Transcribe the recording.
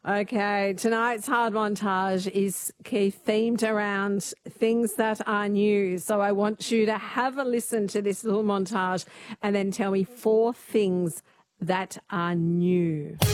Okay, tonight's hard montage is themed around things that are new. So I want you to have a listen to this little montage and then tell me 4 things that are new.